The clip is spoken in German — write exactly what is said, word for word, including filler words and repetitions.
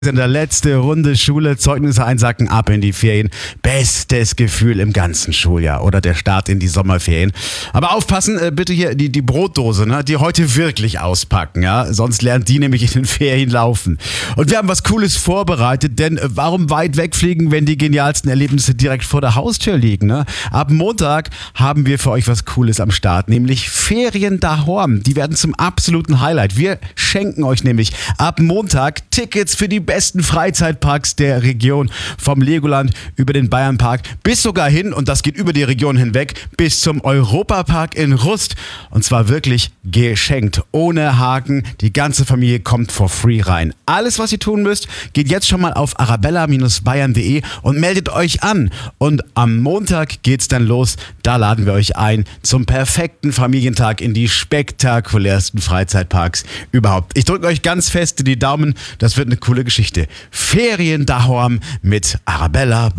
In der letzte Runde Schule, Zeugnisse einsacken, ab in die Ferien. Bestes Gefühl im ganzen Schuljahr oder der Start in die Sommerferien. Aber aufpassen, äh, bitte hier die, die Brotdose, ne, die heute wirklich auspacken, ja, sonst lernt die nämlich in den Ferien laufen. Und wir haben was Cooles vorbereitet, denn äh, warum weit wegfliegen, wenn die genialsten Erlebnisse direkt vor der Haustür liegen, ne? Ab Montag haben wir für euch was Cooles am Start, nämlich Ferien daheim. Die werden zum absoluten Highlight. Wir schenken euch nämlich ab Montag Tickets für die besten Freizeitparks der Region, vom Legoland über den Bayernpark bis sogar hin, und das geht über die Region hinweg, bis zum Europapark in Rust. Und zwar wirklich geschenkt, ohne Haken. Die ganze Familie kommt for free rein. Alles, was ihr tun müsst, geht jetzt schon mal auf arabella Bindestrich bayern punkt de und meldet euch an. Und am Montag geht's dann los. Da laden wir euch ein zum perfekten Familientag in die spektakulärsten Freizeitparks überhaupt. Ich drücke euch ganz fest die Daumen. Das wird eine coole Geschichte. Ferien daheim mit Arabella